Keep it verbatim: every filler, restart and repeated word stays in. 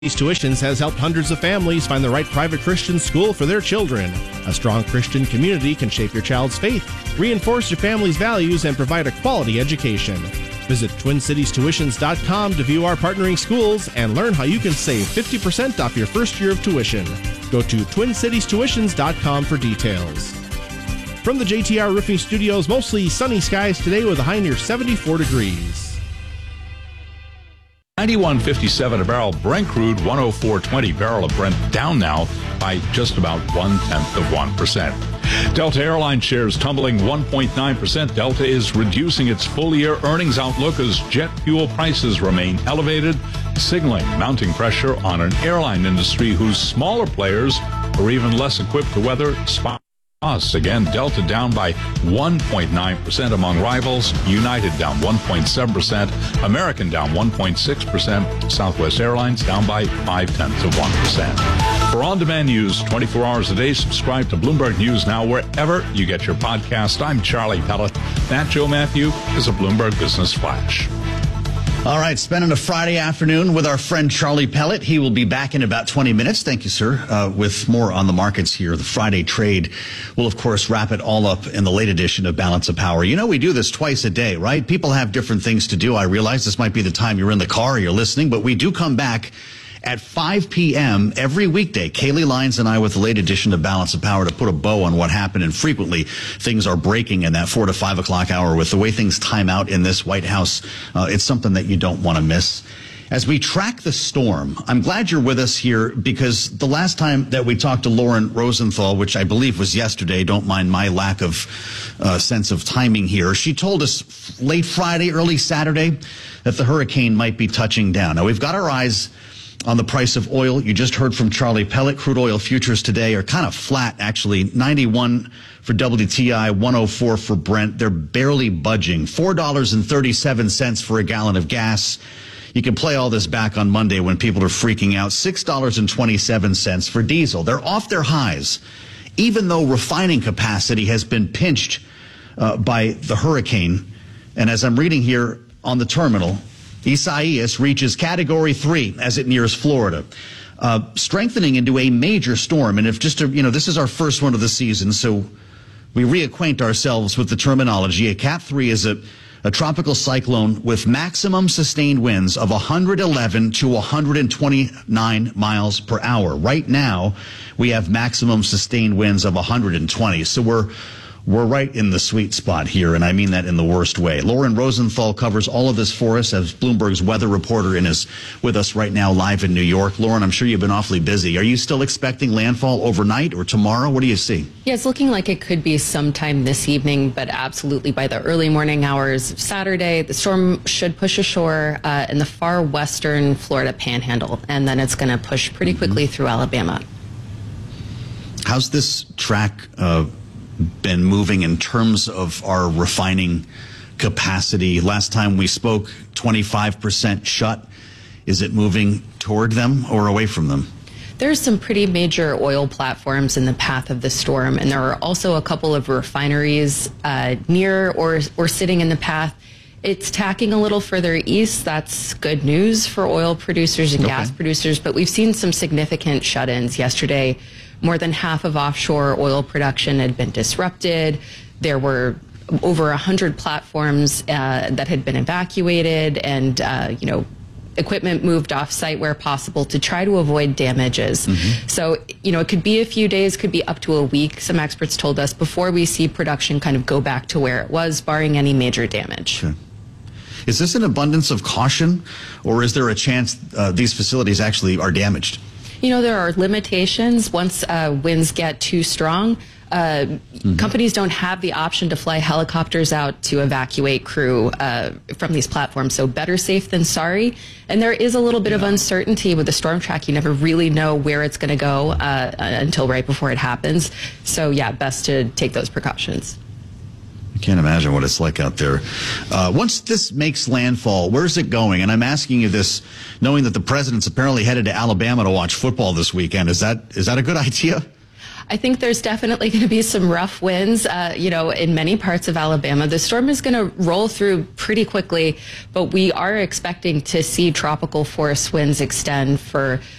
Tuitions has helped hundreds of families find the right private Christian school for their children. A strong Christian community can shape your child's faith, reinforce your family's values, and provide a quality education. Visit twin cities tuitions dot com to view our partnering schools and learn how you can save fifty percent off your first year of tuition. Go to twin cities tuitions dot com for details. From the J T R Roofing Studios, mostly sunny skies today with a high near seventy-four degrees. ninety-one fifty-seven a barrel. Brent crude one oh four twenty. Barrel of Brent down now by just about one tenth of one percent. Delta Airlines shares tumbling one point nine percent. Delta is reducing its full year earnings outlook as jet fuel prices remain elevated, signaling mounting pressure on an airline industry whose smaller players are even less equipped to weather spot costs. Again, Delta down by one point nine percent among rivals. United down one point seven percent. American down one point six percent. Southwest Airlines down by five tenths of one percent. For on-demand news twenty-four hours a day, subscribe to Bloomberg News Now wherever you get your podcast. I'm Charlie Pellet. That Joe Matthew is a Bloomberg Business Flash. All right, spending a Friday afternoon with our friend Charlie Pellet. He will be back in about twenty minutes. Thank you, sir. Uh, with more on the markets here. The Friday trade will, of course, wrap it all up in the late edition of Balance of Power. You know, we do this twice a day, right? People have different things to do. I realize this might be the time you're in the car or you're listening, but we do come back at five p.m. every weekday. Kaylee Lyons and I with the late edition of Balance of Power to put a bow on what happened. And frequently things are breaking in that four to five o'clock hour. With the way things time out in this White House, uh, it's something that you don't want to miss. As we track the storm, I'm glad you're with us here because the last time that we talked to Lauren Rosenthal, which I believe was yesterday, don't mind my lack of uh, sense of timing here, she told us late Friday, early Saturday that the hurricane might be touching down. Now, we've got our eyes on the price of oil. You just heard from Charlie Pellet. Crude oil futures today are kind of flat, actually. ninety-one for W T I, one oh four for Brent. They're barely budging. four dollars and thirty-seven cents for a gallon of gas. You can play all this back on Monday when people are freaking out. six dollars and twenty-seven cents for diesel. They're off their highs, even though refining capacity has been pinched uh, by the hurricane. And as I'm reading here on the terminal, Isaias reaches category three as it nears Florida, uh, strengthening into a major storm. And if just to, you know, this is our first one of the season, so we reacquaint ourselves with the terminology. A Cat three is a, a tropical cyclone with maximum sustained winds of one hundred eleven to one hundred twenty-nine miles per hour. Right now, we have maximum sustained winds of one hundred twenty. So we're We're right in the sweet spot here, and I mean that in the worst way. Lauren Rosenthal covers all of this for us as Bloomberg's weather reporter and is with us right now live in New York. Lauren, I'm sure you've been awfully busy. Are you still expecting landfall overnight or tomorrow? What do you see? Yeah, it's looking like it could be sometime this evening, but absolutely by the early morning hours of Saturday. The storm should push ashore uh, in the far western Florida panhandle, and then it's going to push pretty quickly mm-hmm. through Alabama. How's this track uh been moving in terms of our refining capacity? Last time we spoke, twenty-five percent shut. Is it moving toward them or away from them? There's some pretty major oil platforms in the path of the storm, and there are also a couple of refineries uh, near or or sitting in the path. It's tacking a little further east. That's good news for oil producers and okay. gas producers, but we've seen some significant shut-ins yesterday. More than half of offshore oil production had been disrupted. There were over one hundred platforms uh, that had been evacuated and, uh, you know, equipment moved off-site where possible to try to avoid damages. Mm-hmm. So, you know, it could be a few days, could be up to a week, some experts told us, before we see production kind of go back to where it was, barring any major damage. Okay. Is this an abundance of caution, or is there a chance uh, these facilities actually are damaged? You know, there are limitations. Once uh, winds get too strong, uh, mm-hmm. companies don't have the option to fly helicopters out to evacuate crew uh, from these platforms. So better safe than sorry. And there is a little bit yeah. of uncertainty with the storm track. You never really know where it's going to go uh, until right before it happens. So, yeah, best to take those precautions. I can't imagine what it's like out there. Uh, once this makes landfall, where's it going? And I'm asking you this knowing that the president's apparently headed to Alabama to watch football this weekend. Is that is that a good idea? I think there's definitely going to be some rough winds, uh, you know, in many parts of Alabama. The storm is going to roll through pretty quickly, but we are expecting to see tropical force winds extend for